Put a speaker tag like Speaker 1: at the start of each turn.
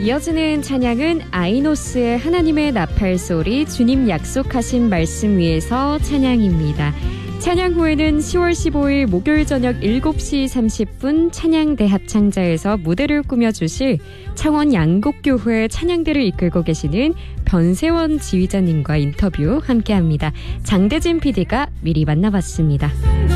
Speaker 1: 이어지는 찬양은 아이노스의 하나님의 나팔소리 주님 약속하신 말씀 위에서 찬양입니다. 찬양 후에는 10월 15일 목요일 저녁 7시 30분 찬양대 합창자에서 무대를 꾸며주실 창원 양곡교회 찬양대를 이끌고 계시는 변세원 지휘자님과 인터뷰 함께합니다. 장대진 PD가 미리 만나봤습니다.